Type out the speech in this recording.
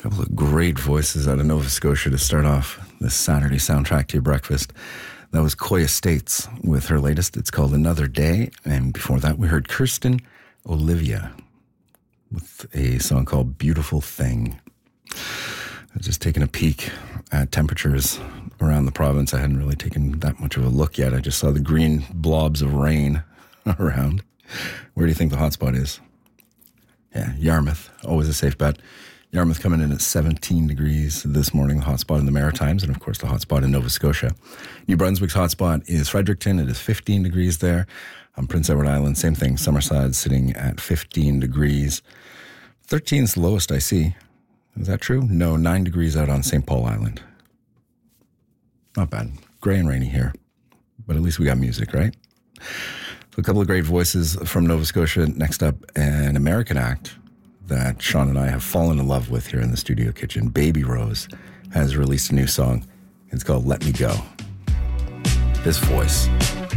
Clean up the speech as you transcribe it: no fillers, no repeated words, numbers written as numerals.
Couple of great voices out of Nova Scotia to start off this Saturday soundtrack to your breakfast. That was Koi Estates with her latest. It's called Another Day. And before that, we heard Kirsten Olivia with a song called Beautiful Thing. I was just taking a peek at temperatures around the province. I hadn't really taken that much of a look yet. I just saw the green blobs of rain around. Where do you think the hotspot is? Yeah, Yarmouth. Always a safe bet. Yarmouth coming in at 17 degrees this morning, the hotspot in the Maritimes, and of course the hotspot in Nova Scotia. New Brunswick's hotspot is Fredericton. It is 15 degrees there. On Prince Edward Island, same thing. Summerside sitting at 15 degrees. 13 is the lowest I see. Is that true? No, 9 degrees out on St. Paul Island. Not bad. Gray and rainy here, but at least we got music, right? So a couple of great voices from Nova Scotia. Next up, an American act that Sean and I have fallen in love with here in the studio kitchen. Baby Rose has released a new song. It's called Let Me Go. This voice.